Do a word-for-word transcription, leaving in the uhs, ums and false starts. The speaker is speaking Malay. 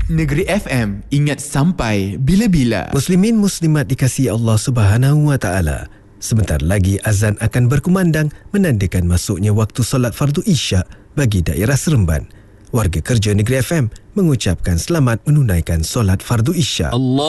Negeri F M, ingat sampai bila-bila. Muslimin muslimat dikasihi Allah Subhanahu wa taala. Sebentar lagi azan akan berkumandang menandakan masuknya waktu solat fardu Isyak bagi daerah Seremban. Warga kerja Negeri F M mengucapkan selamat menunaikan solat fardu Isyak. Allah